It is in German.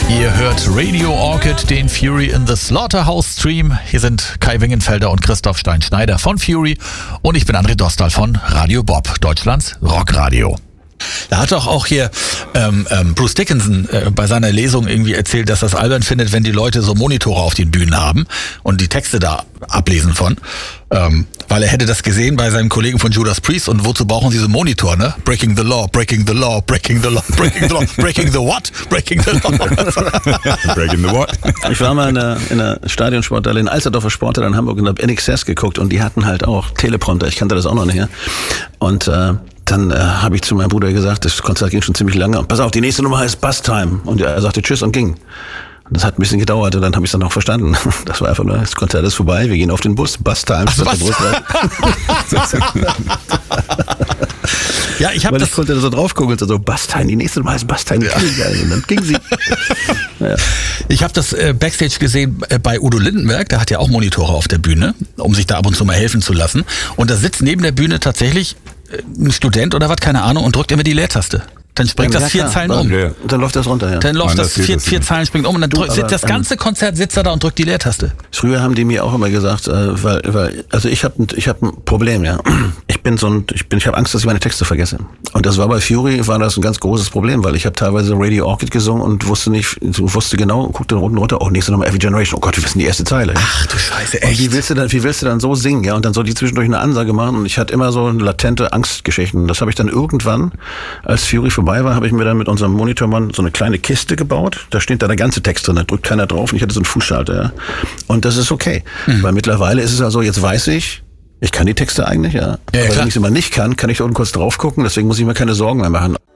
Ihr hört Radio Orchid, den Fury in the Slaughterhouse Stream. Hier sind Kai Wingenfelder und Christoph Stein-Schneider von Fury und ich bin André Dostal von Radio Bob, Deutschlands Rockradio. Da hat doch auch hier Bruce Dickinson bei seiner Lesung irgendwie erzählt, dass das albern findet, wenn die Leute so Monitore auf den Bühnen haben und die Texte da ablesen von. Weil er hätte das gesehen bei seinem Kollegen von Judas Priest und wozu brauchen sie so Monitor, ne? Breaking the law, breaking the law, breaking the law, breaking the law, breaking the what? Breaking the law. Breaking the what? Ich war mal in einer Stadionsporthalle in Alsterdorfer Sporthalle in Hamburg und habe NXS geguckt und die hatten halt auch Teleprompter. Ich kannte das auch noch nicht. Und dann habe ich zu meinem Bruder gesagt, das Konzert ging schon ziemlich lange. Pass auf, die nächste Nummer heißt Bus Time. Und er sagte Tschüss und ging. Und das hat ein bisschen gedauert und dann habe ich es dann auch verstanden. Das war einfach nur, das Konzert ist vorbei, wir gehen auf den Bus. Bus Time. Ja, ich habe das. Ich konnte da so drauf gucken, so Bus Time, die nächste Nummer heißt Bus Time. Ja. Und dann ging sie. Ja. Ich habe das Backstage gesehen bei Udo Lindenberg, der hat ja auch Monitore auf der Bühne, um sich da ab und zu mal helfen zu lassen. Und da sitzt neben der Bühne tatsächlich ein Student oder was, keine Ahnung, und drückt immer die Leertaste. Dann springt das 4 Zeilen um. Ja. Und dann läuft das runter, ja. Dann läuft das 4 Zeilen springt um und dann sitzt das ganze Konzert sitzt er da und drückt die Leertaste. Früher haben die mir auch immer gesagt, also ich habe ein Problem, ja. Ich habe Angst, dass ich meine Texte vergesse. Und das war bei Fury war das ein ganz großes Problem, weil ich habe teilweise Radio Orchid gesungen und wusste genau, guckte unten runter, oh, nächste Nummer Every Generation. Oh Gott, wir wissen die erste Zeile. Ach du Scheiße, echt. Und wie willst du dann so singen, ja? Und dann soll die zwischendurch eine Ansage machen und ich hatte immer so latente Angstgeschichten. Das habe ich dann irgendwann, als Fury vorbei war, habe ich mir dann mit unserem Monitormann so eine kleine Kiste gebaut. Da steht da der ganze Text drin, da drückt keiner drauf und ich hatte so einen Fußschalter. Ja. Und das ist okay. Weil mittlerweile ist es also, jetzt weiß ich kann die Texte eigentlich, ja. Aber wenn ich es immer nicht kann ich da unten kurz drauf gucken, deswegen muss ich mir keine Sorgen mehr machen.